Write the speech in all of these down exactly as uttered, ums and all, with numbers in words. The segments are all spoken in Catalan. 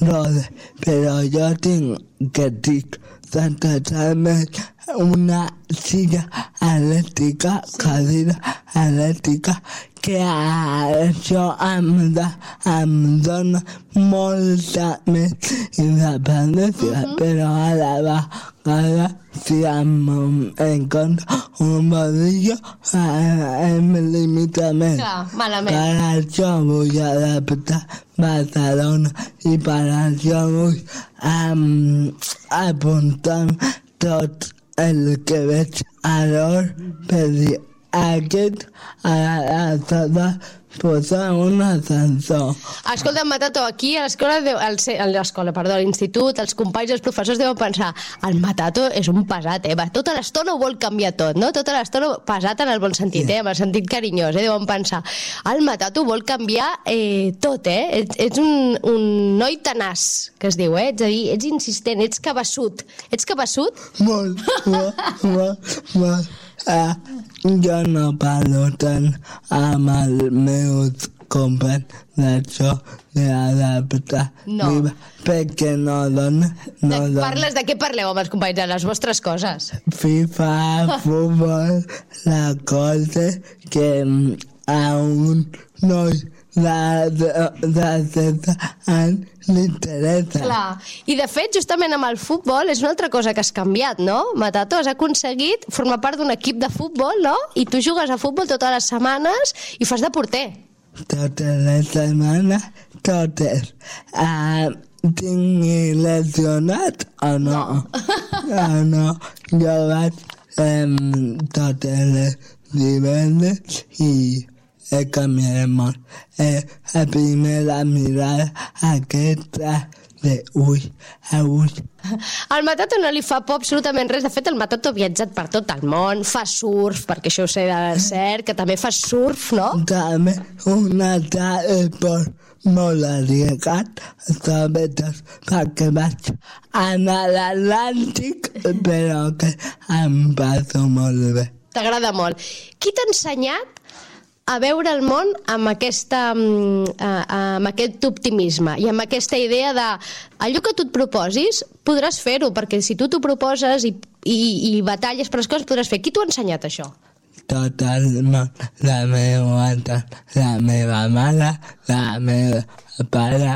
rode, però jo tinc que tinc totalment una silla elèctrica, cadira elèctrica, que això em, da, em dona molta més independència, uh-huh. però a la vegada si em encontro un bodillo em limita més. Clar, malament. Per això vull adaptar Barcelona i per això vull um, apuntar tot el que veig a l'hora per dir aquest a la posar un ascensor. Escolta, Matato, aquí a l'escola, a l'escola, perdó, a l'institut, els companys i els professors deuen pensar, el Matato és un pesat, eh? Va, tota l'estona ho vol canviar tot, no? Tota l'estona pesat en el bon sentit, eh? En el sentit carinyós, eh? Deuen pensar, el Matato vol canviar eh, tot, eh? Ets, ets un, un noi tenaç, que es diu, eh? Ets a dir, ets insistent, ets cabeçut. Ets cabeçut? Molt, molt, molt, molt. Ah, jo no parlo tant amb els meus companys d'això d'adaptar no. perquè no dona... No de, dona. Parles de què parleu amb els companys, de les vostres coses? FIFA, futbol, la cosa que a un noi de, de, de setze anys l'interessa. Clar. I de fet, justament amb el futbol és una altra cosa que has canviat, no? Matato, has aconseguit formar part d'un equip de futbol, no? I tu jugues a futbol totes les setmanes i fas de porter. Totes les setmanes, totes. Uh, tinc lesionat o no? No, uh, no. Jo vaig um, totes les divendres i he canviat molt. Eh, a primera mirada aquesta de ull a ull. Al Matato no li fa por absolutament res. De fet, el Matato ha viatjat per tot el món, fa surf, perquè això ho sé de cert, que també fa surf, no? També un altre esport molt arriesgat, sobretot perquè vaig anar a l'Atlàntic, però que em passo molt bé. T'agrada molt. Qui t'ha ensenyat a veure el món amb, aquesta, amb aquest optimisme i amb aquesta idea de allò que tu et proposis podràs fer-ho, perquè si tu t'ho proposes i, i, i batalles per les coses podràs fer. Qui t'ho ha ensenyat, això? Totalment. La meva, la meva mare, la meva pare,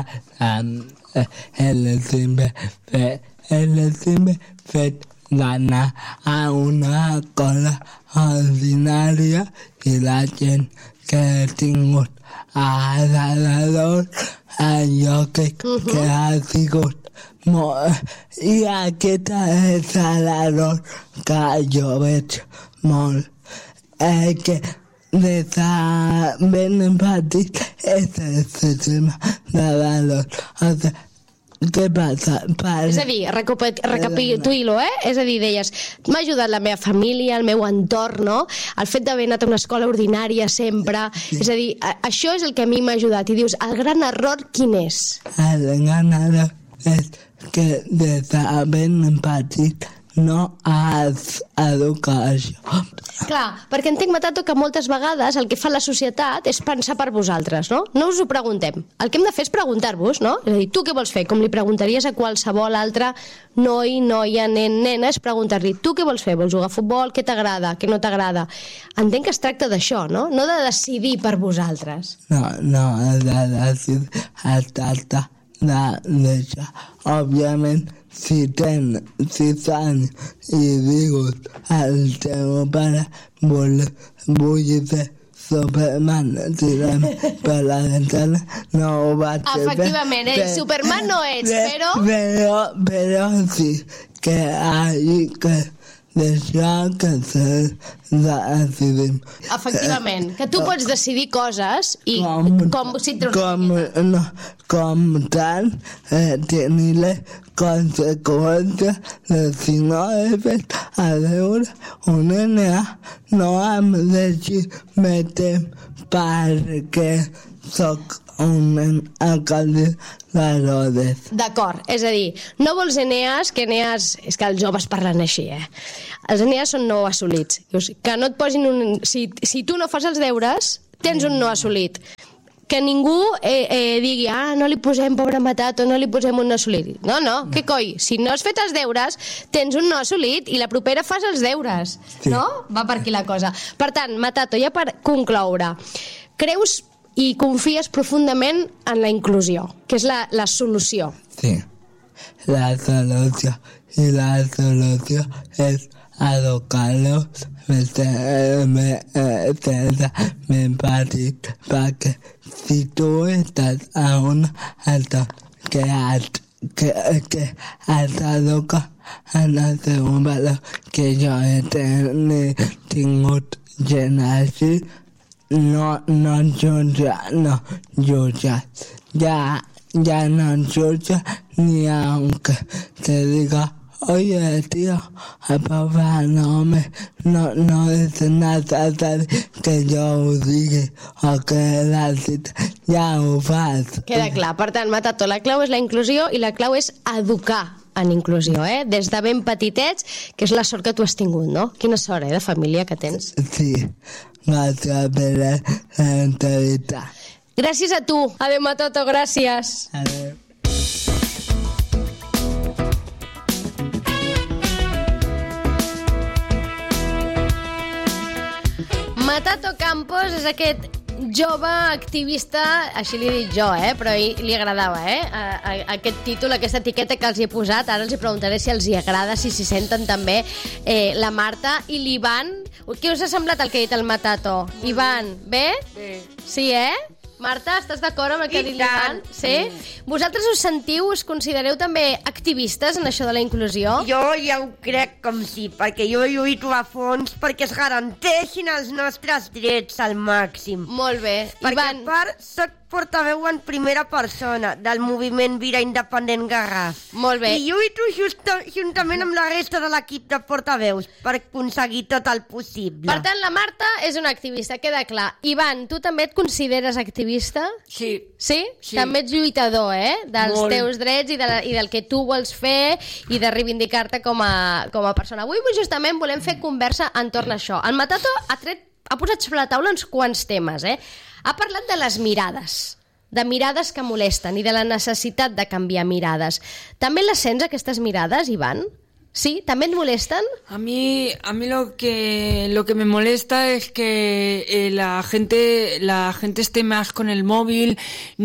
el simple fet, el simple fet d'anar a una escola ordinària i la gent que he tingut a l'alrededor, allò que, uh-huh. que ha sigut molt... I aquesta és l'error que jo veig molt, eh, que des de ben petit és el sistema de valors. O sigui, què passa? Per... És a dir, recapitulo, eh? És a dir, deies, m'ha ajudat la meva família, el meu entorn, no? El fet d'haver anat a una escola ordinària sempre. Sí. És a dir, això és el que a mi m'ha ajudat. I dius, el gran error quin és? El gran error és que des de ben petit no has educat això. Clar, perquè entenc, Matato, que moltes vegades el que fa la societat és pensar per vosaltres, no? No us ho preguntem. El que hem de fer és preguntar-vos, no? És a dir, tu què vols fer? Com li preguntaries a qualsevol altre noi, noia, nen, nena, és preguntar-li, tu què vols fer? Vols jugar a futbol? Què t'agrada? Què no t'agrada? Entenc que es tracta d'això, no? No de decidir per vosaltres. No, no, de decidir es tracta d'això. Òbviament, si tens sis anys i dius al teu pare vull, vull ser Superman, tirant per la ventana, no ho vaig fer. Efectivament, eh? Superman no ets, però... Però, però sí que hay que deixar que se decidim. Efectivament, que tu pots decidir coses i com, com, si com, no, com tant eh, tenir les conseqüències de si no he fet a veure un N A no em deixi meter perquè soc un alcalde de Rodes. D'acord, és a dir, no vols N As, que N As, és que els joves parlen així, eh? Els N As són no assolits. Dius, que no et posin un... Si, si tu no fas els deures, tens un no assolit. que ningú eh, eh, digui, ah, no li posem pobre Matato, no li posem un no assolit. No, no, no. Què coi? Si no has fet els deures, tens un no assolit i la propera fas els deures. Sí. No? Va per aquí la cosa. Per tant, Matato, ja per concloure, creus i confies profundament en la inclusió, que és la, la solució. Sí. La solució i la solució és educar-los ben petit, perquè si tu estàs a una altra que has, que, que has d'educar en el seu valor, que jo he ten, tingut gent així, no, no jutja, no jutja. Ja, ya no jutja ni aunque te diga, oye, tío, papá, no me, no, no es nada tal que jo ho digui o que la cita ja ho fas. Queda clar. Per tant, Matato, la clau és la inclusió i la clau és educar en inclusió, eh? Des de ben petitets, que és la sort que tu has tingut, no? Quina sort, eh, de família que tens. Sí, gràcies per l'entrevista. Gràcies a tu. Adéu, Matato, gràcies. Adéu. Matato Campos és aquest jove activista, així li he dit jo, eh? Però li agradava, eh? A, a, aquest títol, aquesta etiqueta que els hi he posat. Ara els hi preguntaré si els hi agrada, si s'hi senten també eh, la Marta i l'Ivan. Què us ha semblat el que ha dit el Matato? Ivan, bé? Bé. Sí, eh? Marta, estàs d'acord amb el que ha dit l'Ivan? Sí? Sí. Vosaltres us sentiu, us considereu també activistes en això de la inclusió? Jo ja ho crec com sí, perquè jo lluito a fons perquè es garanteixin els nostres drets al màxim. Molt bé. Perquè Ivan... a part soc portaveu en primera persona del moviment Vira Independent Garraf. Molt bé. I lluito justa, juntament amb la resta de l'equip de portaveus per aconseguir tot el possible. Per tant, la Marta és una activista, queda clar. Ivan, tu també et consideres activista? Sí. Sí? Sí. També ets lluitador, eh? Dels Molt. teus drets i, de la, i del que tu vols fer i de reivindicar-te com a, com a persona. Avui justament volem fer conversa entorn a això. El Matato ha, tret, ha posat sobre la taula uns quants temes, eh? Ha parlat de les mirades, de mirades que molesten i de la necessitat de canviar mirades. També les sents, aquestes mirades, Ivan? ¿Sí? ¿También molestan? A mí, a mí lo que lo que me molesta es que eh, la gente la gente esté más con el móvil,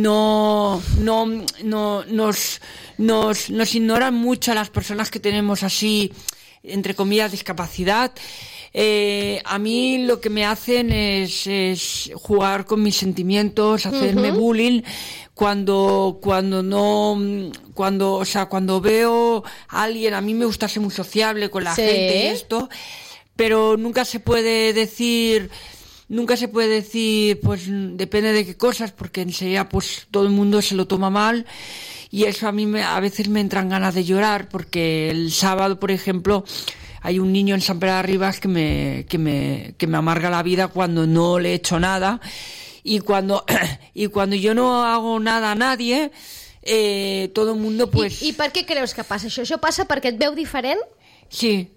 no no no nos nos nos ignoran mucho a las personas que tenemos así, entre comillas, discapacidad. Eh, a mí lo que me hacen es, es jugar con mis sentimientos, hacerme uh-huh. bullying cuando cuando no cuando o sea cuando veo a alguien. A mí me gusta ser muy sociable con la sí. gente y esto, pero nunca se puede decir nunca se puede decir pues depende de qué cosas, porque enseguida pues todo el mundo se lo toma mal. Y eso a mí me, a veces me entran ganas de llorar, porque el sábado, por ejemplo, hay un niño en San Pere de Ribas que me, que me, que me amarga la vida cuando no le he hecho nada. Y cuando, y cuando yo no hago nada a nadie, eh, todo el mundo pues... I, I per què creus que passa això? Això passa perquè et veu diferent? Sí.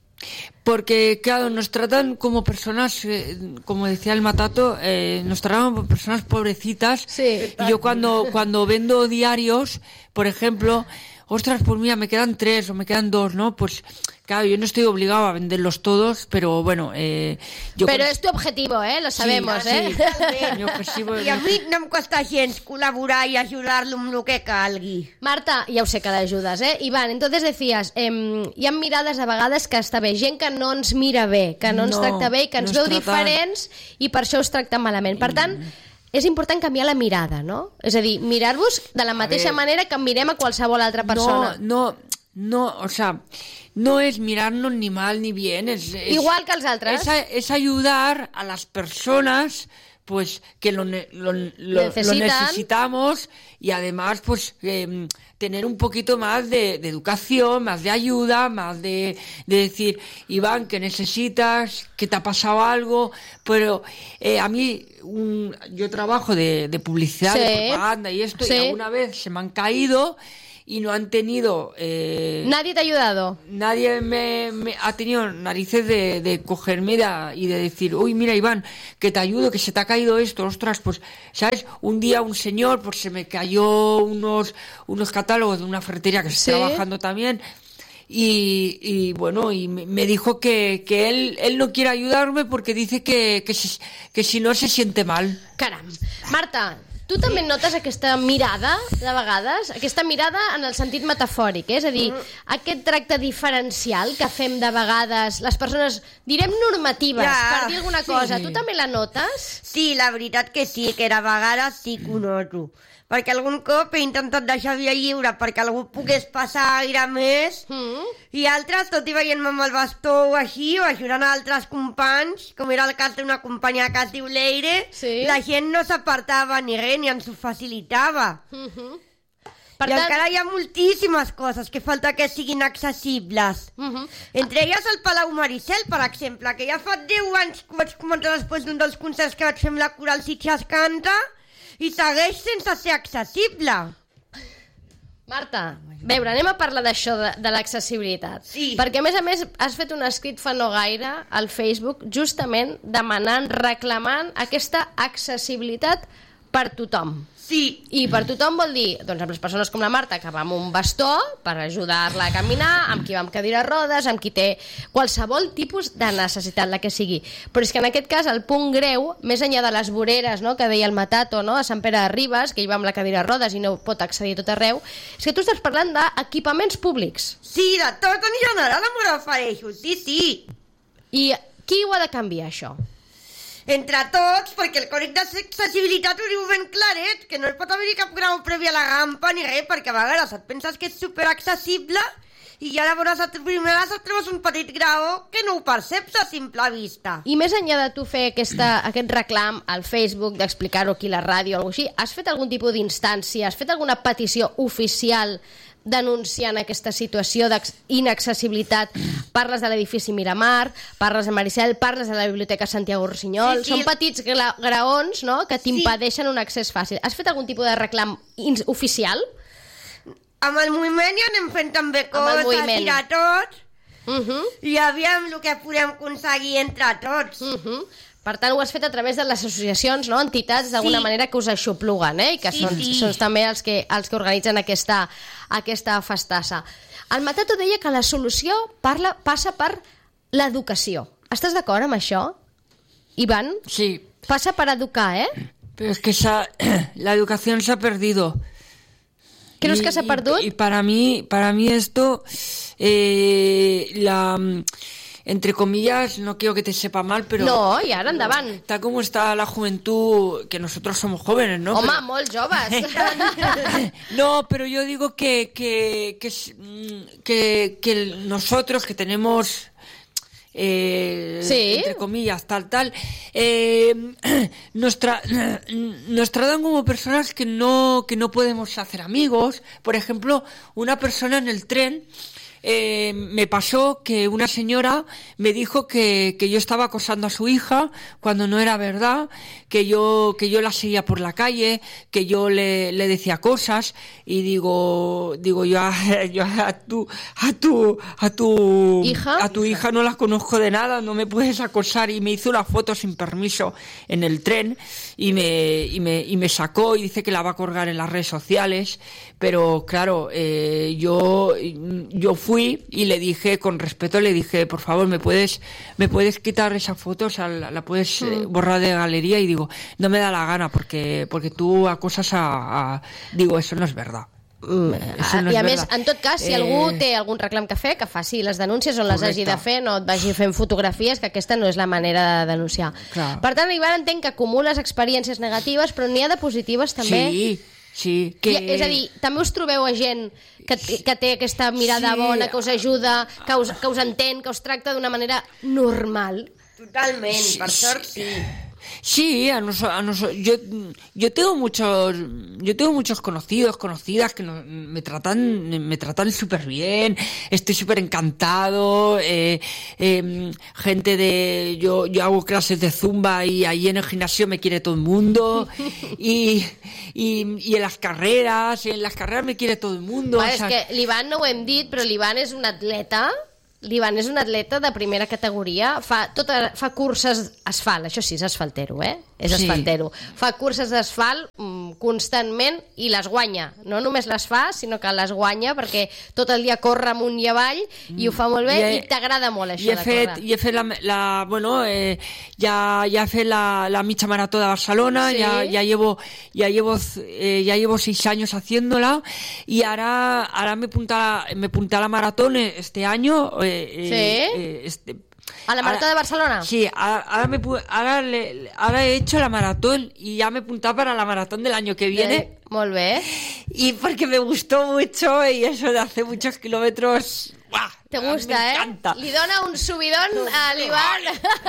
Porque, claro, nos tratan como personas, eh, como decía el Matato, eh, nos tratan como personas pobrecitas. Sí. Y yo cuando, cuando vendo diarios, por ejemplo, ostras, pues mira, me quedan tres o me quedan dos, ¿no? Pues, claro, yo no estoy obligado a venderlos todos, pero bueno... Eh, yo pero con... es tu objetivo, ¿eh? Lo sabemos, sí, ¿eh? Sí. Mi objetivo... I a mi no em costa gens col·laborar i ajudar-lo amb el que calgui. Marta, ya sé que l'ajudes, ¿eh? Iván, entonces decías, eh, hi ha mirades a vegades que està bé, gent que no ens mira bé, que no ens No, tracta bé i que ens no veu ens trata- diferents i per això us tracta malament. Per tant, és important canviar la mirada, no? És a dir, mirar-vos de la mateixa ver. manera que mirem a qualsevol altra persona. No, no, no, o sea, no es mirarnos ni mal ni bien, es... es Igual que els altres. Es, es ayudar a las personas pues que lo, ne- lo, lo, lo Necesitan. necesitamos, y además pues eh, tener un poquito más de, de educación, más de ayuda, más de, de decir, Iván, ¿qué necesitas? ¿Que te ha pasado algo? Pero eh, a mí un, yo trabajo de, de publicidad, Sí. de propaganda y esto, Sí. y alguna vez se me han caído. y no han tenido... Eh, ¿Nadie te ha ayudado? Nadie me, me ha tenido narices de, de cogerme da, y de decir, uy, mira, Iván, que te ayudo, que se te ha caído esto, ostras, pues, ¿sabes? Un día un señor, pues se me cayó unos, unos catálogos de una ferretería que ¿Sí? está trabajando también, y, y bueno, y me dijo que, que él, él no quiere ayudarme porque dice que, que, si, que si no se siente mal. Caram. Marta, tu també notes aquesta mirada, de vegades, aquesta mirada en el sentit metafòric, eh? És a dir, aquest tracte diferencial que fem de vegades les persones, direm normatives, Ja, per dir alguna sí. cosa, tu també la notes? Sí, la veritat que sí, que de vegades sí que ho noto. Perquè algun cop he intentat deixar via lliure perquè algú pogués passar aire més, Mm. i altres, tot i veient-me amb el bastó o així, o ajudant a altres companys, com era el cas d'una companya que es diu Leire, Sí. la gent no s'apartava ni res, ni ens ho facilitava. Mm-hmm. Per I tant... encara hi ha moltíssimes coses que falta que siguin accessibles. Mm-hmm. Entre elles el Palau Maricel, per exemple, que ja fa deu anys que vaig comentar després d'un dels concerts que vaig fer amb la Coral Sitges Canta, i segueix sense ser accessible. Marta, a veure, anem a parlar d'això, de, de l'accessibilitat. Sí. Perquè, a més a més, has fet un escrit fa no gaire al Facebook justament demanant, reclamant aquesta accessibilitat per tothom. Sí. I per tothom vol dir, doncs, amb les persones com la Marta, que va amb un bastó per ajudar-la a caminar, amb qui va amb cadira de rodes, amb qui té qualsevol tipus de necessitat, la que sigui. Però és que en aquest cas el punt greu, més enllà de les voreres, no?, que deia el Matato, no?, a Sant Pere de Ribes, que ell va amb la cadira de rodes i no pot accedir a tot arreu, és que tu estàs parlant d'equipaments públics. Sí, de tot en general em refereixo, sí, sí. I qui ho ha de canviar, això? Entre tots, perquè el còdic d'accessibilitat ho diu ben claret, que no hi pot haver cap grau previ a la rampa ni res, perquè a vegades et penses que és superaccessible i ja llavors a primeres et trobes un petit grau que no ho perceps a simple vista. I més enllà de tu fer aquesta, aquest reclam al Facebook, d'explicar-ho aquí a la ràdio o alguna cosa així, has fet algun tipus d'instància, has fet alguna petició oficial denunciant aquesta situació d'inaccessibilitat? Parles de l'edifici Miramar, parles de Maricel, parles de la Biblioteca Santiago Rossinyol. Sí, sí. Són petits gra graons, no?, que t'impedeixen un accés fàcil. Has fet algun tipus de reclam oficial? Amb el moviment ja anem fent també Amb el coses moviment. i de tot, Uh -huh. i aviam el que podem aconseguir entre tots. Uh -huh. Per tant, ho has fet a través de les associacions, no?, entitats, d'alguna Sí. manera que us aixopluguen, eh?, i que Sí, són, sí. són també els que, els que organitzen aquesta, aquesta festassa. El Matato deia que la solució parla, passa per l'educació. Estàs d'acord amb això, Iván? Sí. Passa per educar, eh? Pero es que esa, la educación se ha perdido. ¿Creus Y- que s'ha y- perdut? Y para mí, para mí esto, eh, la, entre comillas, no quiero que te sepa mal, pero No, i ara endavant. tal como está la juventud, que nosotros somos jóvenes, ¿no? Home, Pero- molt joves. No, pero yo digo que, que, que, es- mm, que, que nosotros que tenemos, eh, Sí. entre comillas, tal, tal, eh, nos, tra- nos tratan como personas que no, que no podemos hacer amigos. Por ejemplo, una persona en el tren, eh, me pasó que una señora me dijo que, que yo estaba acosando a su hija cuando no era verdad, que yo, que yo la seguía por la calle, que yo le, le decía cosas, y digo, digo yo, a, yo a tu, a tu, a tu ¿Hija? a tu hija no la conozco de nada, no me puedes acosar, y me hizo una foto sin permiso en el tren y me, y me, y me sacó y dice que la va a colgar en las redes sociales, pero claro, eh, yo, yo fui y le dije, con respeto le dije, por favor, me puedes, me puedes quitar esa foto, o sea, la, la puedes eh, borrar de galería, y digo, no me da la gana porque, porque tú acosas a, a digo, eso no es verdad. Mm, Això no I és a més, verdad. en tot cas, si Eh, algú té algun reclam que fer, que faci les denúncies on les hagi de Correcte. fer, no et vagi fent fotografies, que aquesta no és la manera de denunciar. Clar. Per tant, Ivan, entenc que acumules experiències negatives, però n'hi ha de positives també. Sí, sí. Que... I, és a dir, també us trobeu a gent que, que té aquesta mirada Sí. bona, que us ajuda, que us, que us entén, que us tracta d'una manera normal. Totalment, per sort sí. Sí, a noso, a noso, yo, yo tengo muchos, yo tengo muchos conocidos, conocidas que no, me tratan, me tratan súper bien, estoy súper encantado, eh, eh, gente de, yo, yo hago clases de zumba y ahí en el gimnasio me quiere todo el mundo, y, y, y en las carreras, en las carreras me quiere todo el mundo. Vale, o sea, és que l'Ivan no ho hem dit, però l'Ivan és un atleta. L'Ivan és un atleta de primera categoria, fa, tota, fa curses asfalt, això sí, és asfaltero, eh? És Sí. asfaltero. Fa curses d'asfalt mm, constantment i les guanya. No només les fa, sinó que les guanya perquè tot el dia corre amunt i avall i ho fa molt bé I he- i t'agrada molt això I he de fet, córrer. i he fet la, la bueno, eh, ja, ja he fet la, la mitja marató de Barcelona, Sí. ya, ya llevo, ya llevo, eh, ya llevo seis años haciéndola y ahora, ahora me apunta, me apunté a la maratón este año. Eh, eh, Sí. eh, este, A la marató ahora- de Barcelona? Sí, ahora, ahora, me, pu- ahora, le- ahora he hecho la maratón y ya me he apuntado para la maratón del año que viene. Eh, molt bé. Y porque me gustó mucho y eso de hacer muchos kilómetros. ¡Buah! Te A mí gusta, me eh? encanta. Li dona un subidón a l'Ivan.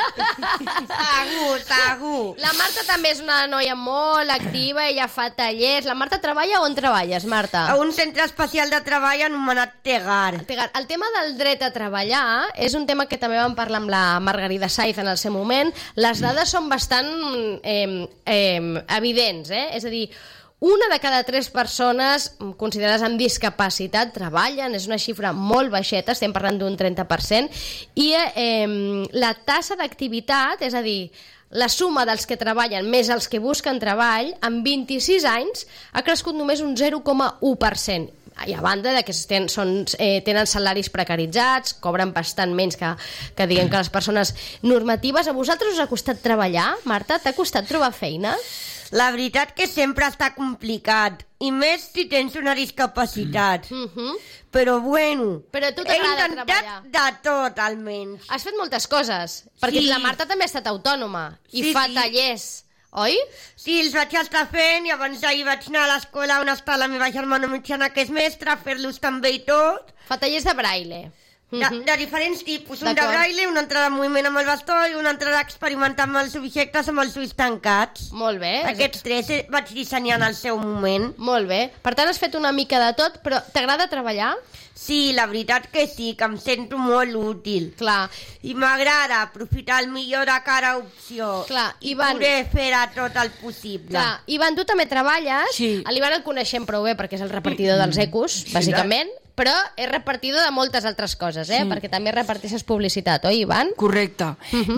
Segur, segur. La Marta també és una noia molt activa, ella fa tallers. La Marta treballa on treballes, Marta? A un centre especial de treball anomenat Tegar. El tema del dret a treballar és un tema que també vam parlar amb la Margarida Saiz en el seu moment. Les dades són bastant eh, eh, evidents, eh? És a dir, una de cada tres persones considerades amb discapacitat treballen, és una xifra molt baixeta, estem parlant d'un trenta per cent, i eh, la tassa d'activitat, és a dir, la suma dels que treballen més els que busquen treball, en vint-i-sis anys ha crescut només un zero coma u per cent. I a banda de que ten, són, eh, tenen salaris precaritzats, cobren bastant menys que, que diguem que les persones normatives. A vosaltres us ha costat treballar, Marta? T'ha costat trobar feina? La veritat que sempre està complicat, i més si tens una discapacitat. Uh -huh. Però bueno, Però a tu he t'agrada intentat treballar. de tot, almenys. Has fet moltes coses, perquè Sí. la Marta també ha estat autònoma i Sí, fa sí. tallers, oi? Sí, els vaig estar fent, i abans d'ahir vaig anar a l'escola on està la meva germana mitjana, que és mestra, a fer-los també i tot. Fa tallers de braille. De, de diferents tipus, un de D'acord. braille, un altre de moviment amb el bastó i un altre d'experimentar amb els objectes amb els ulls tancats. Molt bé. Aquests tres eh, vaig dissenyar en el seu moment. Molt bé. Per tant, has fet una mica de tot, però t'agrada treballar? Sí, la veritat que sí, que em sento molt útil. Clar. I m'agrada aprofitar el millor de cada opció. Clar, i Ivan- poder fer a tot el possible. Clar, Ivan, tu també treballes. Sí. L'Ivan el coneixem prou bé perquè és el repartidor dels ecos, bàsicament, però és repartidor de moltes altres coses, eh? Sí. Perquè també reparteixes publicitat, oi, Ivan? Correcta.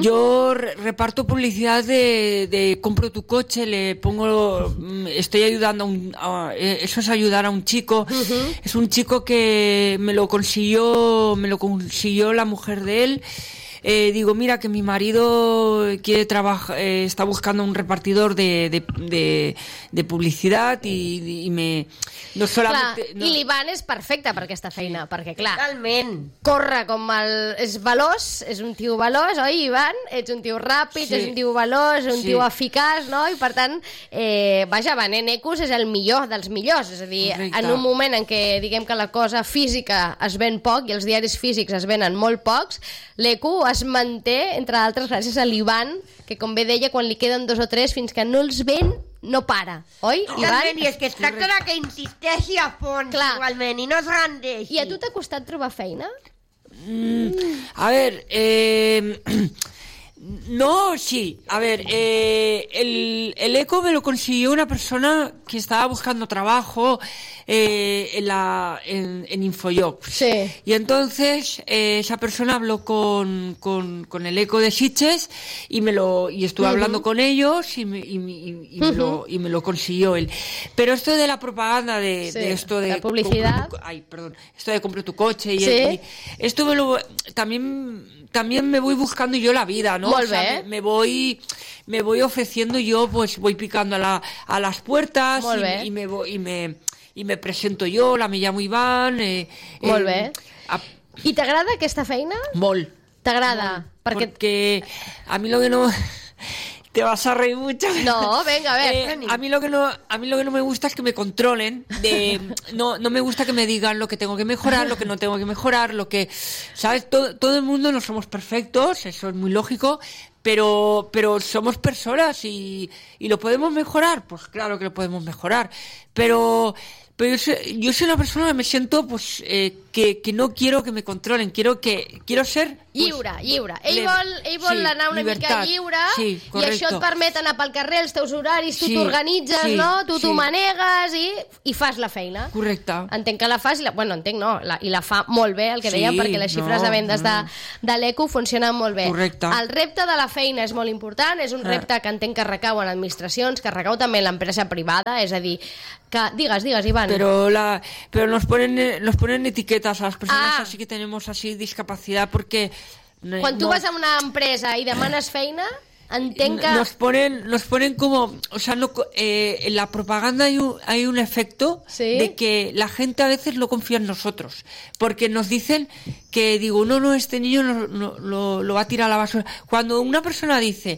Yo re- reparto publicidad de, de compro tu coche, le pongo, mm, estoy ayudando a un, a- eh, eso es ayudar a un chico. Es un chico que me lo consiguió, me lo consiguió la mujer de él. Eh, digo, mira que mi marido quiere trabajar, eh, está buscando un repartidor de, de, de, de publicidad y, y me no Clar, solamente no- i l'Ivan és perfecte per aquesta feina, perquè, clar, Totalment. corre com el... és veloç, és un tio veloç, oi, Ivan? Ets un tio ràpid, Sí. és un tio veloç, un Sí. tio eficaç, no? I, per tant, eh, vaja, venent ecos és el millor dels millors. És a dir, Correcte. en un moment en què diguem que la cosa física es ven poc i els diaris físics es venen molt pocs, l'eco es manté, entre altres, gràcies a l'Ivan, que, com bé deia, quan li queden dos o tres, fins que no els ven, no para, oi, Ivan? Totalment, i és que es tracta de que insisteixi a fons, Clar. igualment, i no es rendeixi. I a tu t'ha costat trobar feina? A ver, eh, no, sí. A ver, eh, el, el eco me lo consiguió una persona que estaba buscando trabajo eh, en, la, en, en Infojobs. Sí. Y entonces eh, esa persona habló con, con, con el eco de Sitges y me lo y estuve hablando con ellos y me, y, y- y me lo, y me lo consiguió él. Pero esto de la propaganda de, Sí, de esto de la publicidad. compra tu co- ay, perdón, esto de compro tu coche y, Sí. y esto me lo también también me voy buscando yo la vida, ¿no? Molt O sea, bé. me, me voy me voy ofreciendo yo, pues voy picando a, la, a las puertas Molt bé. y, y me voy y me y me presento yo, la me llamo Iván. Eh, Molt eh, bé. a- I t'agrada aquesta feina? Molt. T'agrada? Perquè... Porque a mí lo que no te vas a reír mucho. No, venga, a ver. Eh, a mí lo que no, a mí lo que no me gusta es que me controlen. De, no, no me gusta que me digan lo que tengo que mejorar, lo que no tengo que mejorar, lo que, ¿sabes? Todo, todo el mundo no somos perfectos, eso es muy lógico, pero, pero somos personas y, y lo podemos mejorar, pues claro que lo podemos mejorar, pero. Pero yo soy, yo soy una persona que me siento, pues, eh, que, que no quiero que me controlen, quiero que quiero ser... Pues, lliure, lliure. Ell le- vol, ell vol sí, anar una llibertat. mica lliure Sí, i correcto. això et permet anar pel carrer, els teus horaris, tu Sí, t'organitzes, sí, no? Tu sí. t'ho manegues i, i fas la feina. Correcte. Entenc que la fas, i la, bueno, entenc no, la, i la fa molt bé, el que Sí, dèiem, perquè les xifres no, de vendes de, de l'Eco funcionen molt bé. Correcte. El repte de la feina és molt important, és un Ah. repte que entenc que recau en administracions, que recau també en l'empresa privada, és a dir, que... Digues, digues, Ivan. Pero la pero nos ponen eh, nos ponen etiquetas a las personas Ah. así que tenemos así discapacidad porque no- Quan tu no- vas a una empresa i demanes feina, entenc que... nos ponen nos ponen como, o sea, no co- eh, en la propaganda hay un, hay un efecto ¿Sí? de que la gente a veces no confía en nosotros porque nos dicen que digo no no este niño no, no- lo, lo va a tirar a la basura. Cuando una persona dice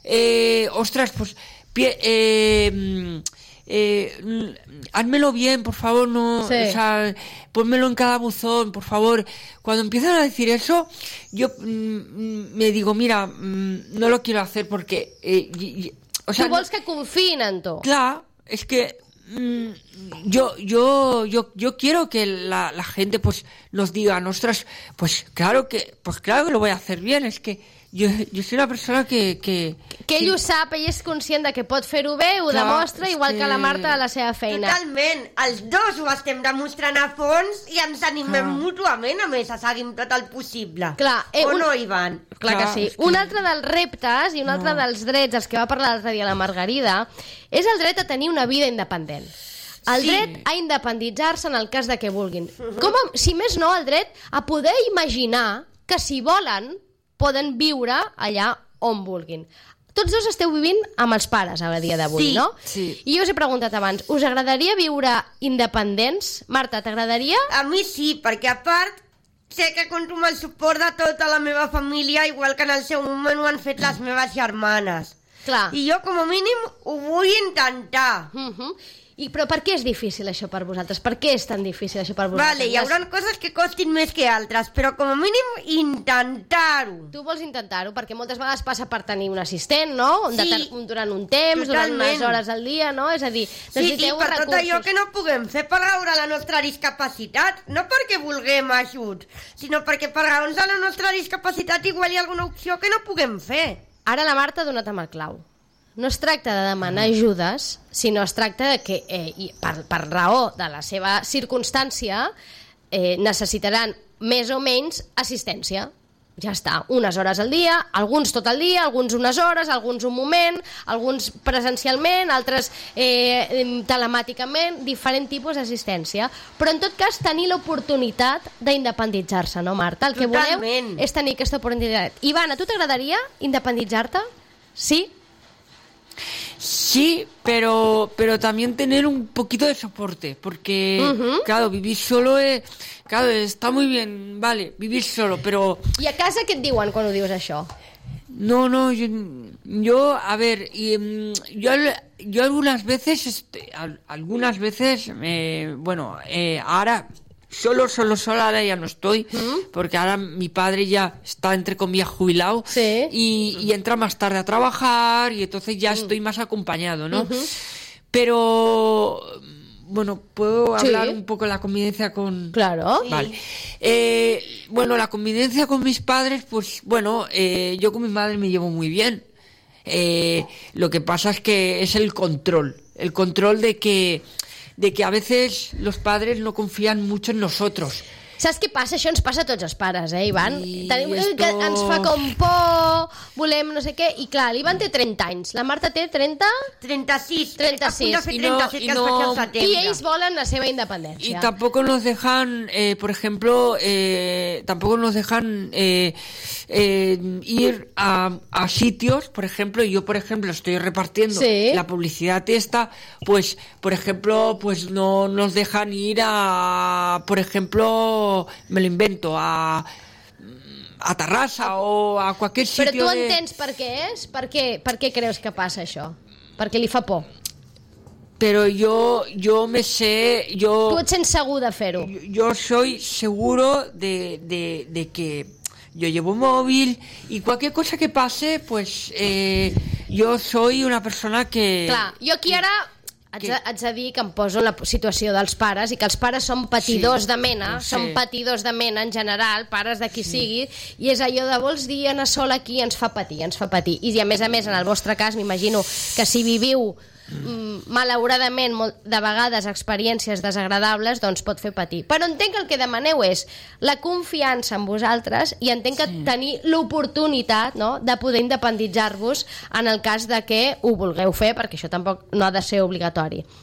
eh, ostras pues pie- eh, mm, eh, mm, házmelo bien, por favor, no, Sí. o sea, pónmelo en cada buzón, por favor. Cuando empiezan a decir eso, yo mm, mm, me digo, mira, mm, no lo quiero hacer porque, eh, y- y- o sea, Tu vols que confiïn en tu. claro, es que mm, yo, yo, yo, yo quiero que la, la gente pues nos diga, ostras, pues claro que, pues claro que lo voy a hacer bien, es que yo, yo soy una persona que, que, Que ell ho sap, ell és conscient de que pot fer-ho bé, ho Clar, demostra, és igual que... que la Marta a la seva feina. Totalment, els dos ho estem demostrant a fons i ens animem Clar. mútuament, a més, a seguir tot el possible. Clar, eh, o un- no, Ivan? Clar que Clar, sí. és que- Un altre dels reptes i un altre dels drets, els que va parlar l'altre dia la Margarida, és el dret a tenir una vida independent. El Sí. dret a independitzar-se en el cas de que vulguin. Com a, si més no, el dret a poder imaginar que si volen poden viure allà on vulguin. Tots dos esteu vivint amb els pares a dia d'avui, Sí, no? sí. I jo us he preguntat abans, us agradaria viure independents? Marta, t'agradaria? A mi sí, perquè a part sé que compto amb el suport de tota la meva família, igual que en el seu moment ho han fet les meves germanes. Clar. I jo, com a mínim, ho vull intentar. Uh -huh. I, però per què és difícil això per vosaltres? Per què és tan difícil això per vosaltres? Vale, hi haurà coses que costin més que altres, però com a mínim intentar-ho. Tu vols intentar-ho, perquè moltes vegades passa per tenir un assistent, no? Un Sí, deter- un- durant un temps, durant totalment. unes hores al dia, no? És a dir, Sí, sí, necessiteu per recursos. tot allò que no puguem fer per raó de la nostra discapacitat. No perquè vulguem ajut, sinó perquè per raons de la nostra discapacitat igual hi ha alguna opció que no puguem fer. Ara la Marta ha donat amb el clau. No es tracta de demanar ajudes, sinó es tracta de que, eh, i per, per raó de la seva circumstància, eh, necessitaran més o menys assistència. Ja està, unes hores al dia, alguns tot el dia, alguns unes hores, alguns un moment, alguns presencialment, altres eh, telemàticament, diferent tipus d'assistència. Però en tot cas tenir l'oportunitat d'independitzar-se, no, Marta? El que voleu Totalment. és tenir aquesta oportunitat. Ivana, a tu t'agradaria independitzar-te? Sí? Sí, pero, pero también tener un poquito de soporte, porque, Ujú. claro, vivir solo es, claro, está muy bien, vale, vivir solo, pero I a casa què et diuen quan ho dius això? no, no, yo, yo a ver, y, mm, yo, al- yo algunas veces, este, al- algunas veces, eh, bueno, eh, ahora solo, solo, solo, ahora ya no estoy, porque ahora mi padre ya está, entre comillas, jubilado, Sí. y, y entra más tarde a trabajar, y entonces ya estoy más acompañado, ¿no? Pero, bueno, puedo Sí. hablar un poco de la convivencia con... Claro. Vale. Eh, bueno, la convivencia con mis padres, pues bueno, eh, yo con mi madre me llevo muy bien. Eh, lo que pasa es que es el control, el control de que, de que a veces los padres no confían mucho en nosotros. Saps què passa? Això ens passa a tots els pares, eh, Ivan? I Tenim, esto- que ens fa com por, volem no sé què, i clar, l'Ivan té trenta anys, la Marta té trenta, trenta-sis. trenta-sis. A punt de fer I no- trenta-set, i que es no- faig al i setembre. ells volen la seva Y independència. tampoco nos dejan, eh, por ejemplo, eh, tampoco nos dejan eh, eh, ir a, a sitios, por ejemplo, y yo, por ejemplo, estoy repartiendo Sí. la publicidad esta, pues, por ejemplo, pues no nos dejan ir a, por ejemplo, me lo invento, a a Terrassa o a cualquier sitio. Però tu de... entens per què és? Per què, per què creus que passa això? Perquè li fa por. Pero yo, yo me sé, yo... Tu et sents segur de fer-ho. Yo, yo soy seguro de, de, de que yo llevo móvil y cualquier cosa que pase, pues eh, yo soy una persona que... Clar, jo aquí ara haig de, haig de dir que em poso en la situació dels pares i que els pares són patidors Sí, de mena, sí. són patidors de mena en general, pares de qui sí. sigui, i és allò de vols dir anar sol aquí ens fa patir, ens fa patir. I a més a més, en el vostre cas, m'imagino que si viviu mm, malauradament molt, de vegades experiències desagradables, doncs pot fer patir. Però entenc que el que demaneu és la confiança en vosaltres i entenc que sí. tenir l'oportunitat, no?, de poder independitzar-vos en el cas de que ho vulgueu fer, perquè això tampoc no ha de ser obligatori.